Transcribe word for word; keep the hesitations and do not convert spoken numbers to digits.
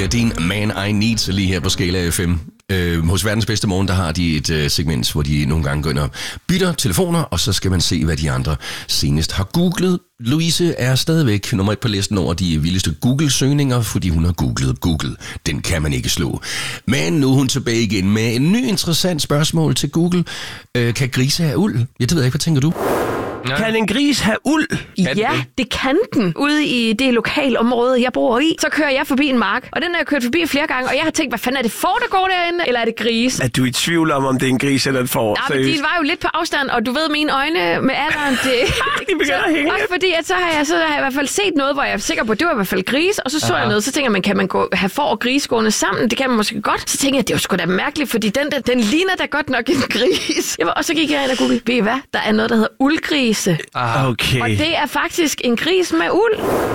bliver din man I need lige her på Skala F M. Øh, hos Verdens Bedste Morgen, der har de et øh, segment, hvor de nogle gange går ind og bytter telefoner, og så skal man se, hvad de andre senest har googlet. Louise er stadigvæk nummer et på listen over de vildeste Google-søgninger, fordi hun har googlet Google. Den kan man ikke slå. Men nu er hun tilbage igen med en ny interessant spørgsmål til Google. Øh, kan grise have uld? Jeg ved ikke, hvad tænker du? Ja. Kan en gris have uld? Kan ja, det? det kan den. Ude i det lokale område, jeg bor i, så kører jeg forbi en mark. Og den har jeg kørt forbi flere gange, og jeg har tænkt, hvad fanden er det får, der går derinde? Eller er det gris? Er du i tvivl om, om det er en gris eller et får? Ja, men de var jo lidt på afstand, og du ved, mine øjne med alderen, det... de begynder at hænge. Også fordi, at så har, jeg, så har jeg i hvert fald set noget, hvor jeg er sikker på, at det var i hvert fald gris. Og så så Aha. jeg noget, så tænker man, kan man gå, have får og gris gående sammen? Det kan man måske godt. Så tænker jeg, det er jo sgu da mærkeligt, fordi den, der, den ligner da godt nok en gris. Jamen, og så gik jeg ind og googlede, ved I hvad? Der er noget, der hedder uldgrise. Okay. Og det er faktisk en gris med uld.